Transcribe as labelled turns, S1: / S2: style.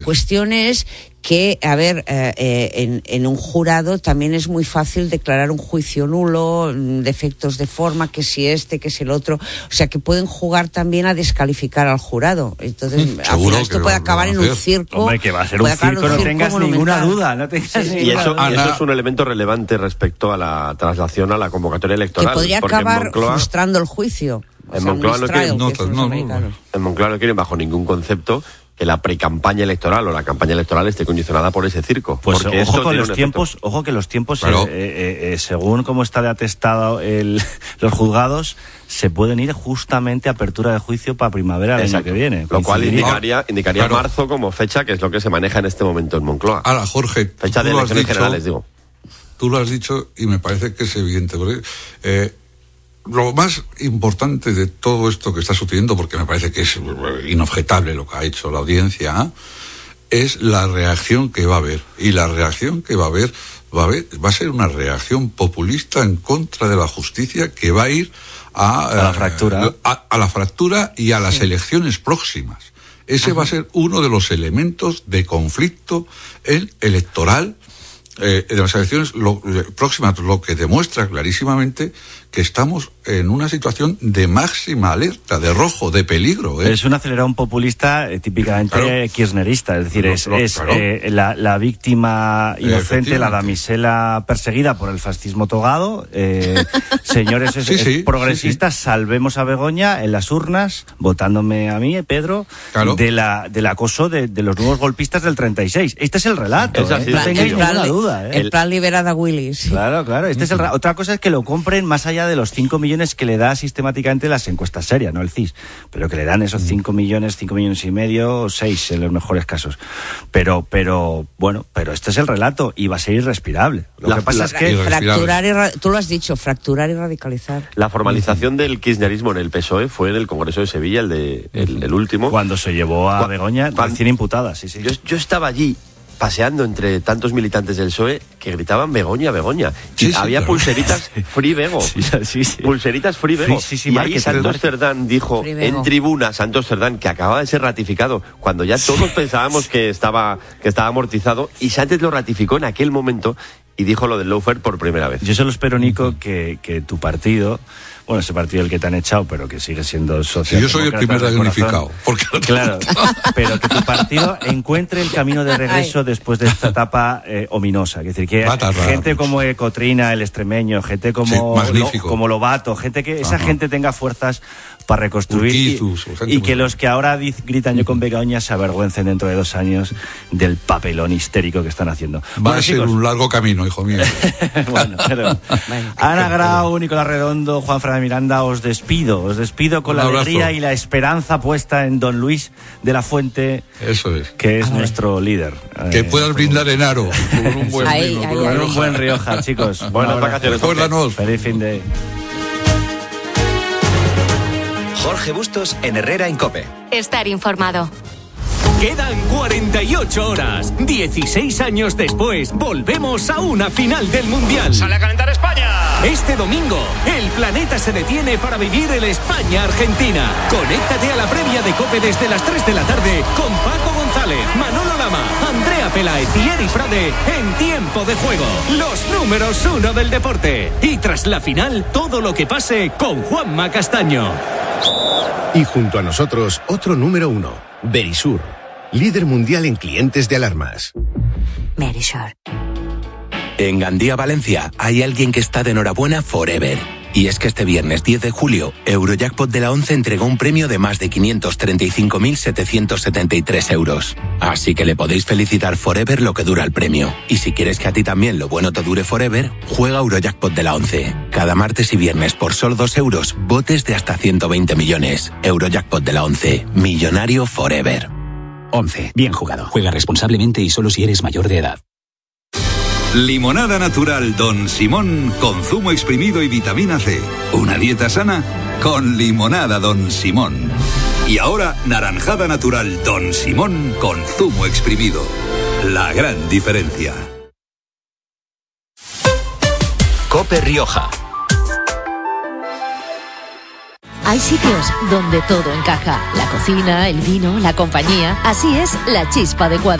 S1: cuestión es que, a ver, en un jurado también es muy fácil declarar un juicio nulo, defectos de forma, que si que si el otro, o sea que pueden jugar también a descalificar al jurado. Entonces, al final esto puede acabar en un circo.
S2: Hombre, que va a ser un circo, no tengas ninguna duda.
S3: Y eso es un elemento relevante respecto a la traslación a la convocatoria electoral.
S1: Que podría acabar frustrando el juicio.
S3: En Moncloa no quieren bajo ningún concepto que la precampaña electoral o la campaña electoral esté condicionada por ese circo.
S2: Pues ojo con los tiempos, claro. Según cómo está de atestado los juzgados, se pueden ir justamente a apertura de juicio para primavera del año que viene.
S3: Lo cual indicaría claro, marzo como fecha, que es lo que se maneja en este momento en Moncloa.
S4: Ahora, Jorge,
S3: fecha de elecciones generales, digo.
S4: Tú lo has dicho y me parece que es evidente. Porque, lo más importante de todo esto que está sucediendo, porque me parece que es inobjetable lo que ha hecho la audiencia, es la reacción que va a haber. Y la reacción que va a ser una reacción populista en contra de la justicia, que va a ir a
S2: la fractura.
S4: A la fractura y a las elecciones próximas. Ese va a ser uno de los elementos de conflicto electoral de las elecciones próximas, lo que demuestra clarísimamente que estamos en una situación de máxima alerta, de rojo, de peligro.
S2: Es un acelerón populista típicamente kirchnerista, es decir, la víctima inocente, la damisela perseguida por el fascismo togado. Señores progresistas, salvemos a Begoña en las urnas, votándome a mí, Pedro, del acoso de los nuevos golpistas del 36. Este es el relato, no tengáis ninguna duda.
S1: El plan liberada Willis.
S2: Claro, este es el relato. Otra cosa es que lo compren más allá de los 5 millones que le da sistemáticamente las encuestas serias, no el CIS, pero que le dan esos 5 millones y medio, 6 en los mejores casos. Pero este es el relato y va a ser irrespirable. Lo que pasa es que
S1: tú lo has dicho, fracturar y radicalizar.
S3: La formalización del kirchnerismo en el PSOE fue en el Congreso de Sevilla, el último.
S2: Cuando se llevó a Begoña recién imputada, sí.
S3: Yo estaba allí paseando entre tantos militantes del PSOE que gritaban Begoña, Begoña. Y había pulseritas Free Bego. Pulseritas Free Bego. Y ahí Santos Cerdán dijo en tribuna, Santos Cerdán, que acababa de ser ratificado, cuando ya todos pensábamos que estaba amortizado, y Sánchez lo ratificó en aquel momento y dijo lo del lawfare por primera vez.
S2: Yo solo espero, Nico, que tu partido, bueno, ese partido el que te han echado, pero que sigue siendo social.
S4: Yo soy el primer damnificado.
S2: Claro, pero que tu partido encuentre el camino de regreso después de esta etapa ominosa. Es decir, que gente como Cotrina, el extremeño, gente como Lobato, esa gente tenga fuerzas para reconstruir y que los que ahora gritan yo con Begoña se avergüencen dentro de 2 años del papelón histérico que están haciendo.
S4: Va a ser un largo camino, hijo mío.
S2: Ana Grau, Nicolás Redondo, Juan Fran de Miranda, os despido con la alegría y la esperanza puesta en don Luis de la Fuente,
S4: eso es,
S2: que es nuestro líder.
S4: Que puedas brindar en Aro con un buen vino,
S2: con un buen Rioja, chicos.
S3: Buenas vacaciones.
S4: Recuérdanos.
S2: Feliz fin de...
S5: Jorge Bustos en Herrera en COPE.
S6: Estar informado.
S7: Quedan 48 horas. 16 años después, volvemos a una final del Mundial.
S8: ¡Sale a calentar España!
S7: Este domingo, el planeta se detiene para vivir el España-Argentina. Conéctate a la previa de COPE desde las 3 de la tarde con Paco González, Manolo Lama, Andrea Peláez y Eri Frade en Tiempo de Juego. Los números 1 del deporte. Y tras la final, todo lo que pase con Juanma Castaño.
S9: Y junto a nosotros, otro número 1, Verisur, líder mundial en clientes de alarmas.
S6: Verisur.
S5: En Gandía, Valencia, hay alguien que está de enhorabuena forever. Y es que este viernes 10 de julio, Eurojackpot de la 11 entregó un premio de más de 535.773 euros. Así que le podéis felicitar forever lo que dura el premio. Y si quieres que a ti también lo bueno te dure forever, juega Eurojackpot de la 11. Cada martes y viernes por solo 2 euros, botes de hasta 120 millones. Eurojackpot de la 11. Millonario forever.
S10: 11. Bien jugado. Juega responsablemente y solo si eres mayor de edad.
S11: Limonada natural Don Simón con zumo exprimido y vitamina C. Una dieta sana con limonada Don Simón. Y ahora naranjada natural Don Simón con zumo exprimido. La gran diferencia.
S5: COPE Rioja.
S12: Hay sitios donde todo encaja. La cocina, el vino, la compañía. Así es La Chispa de Cuadra.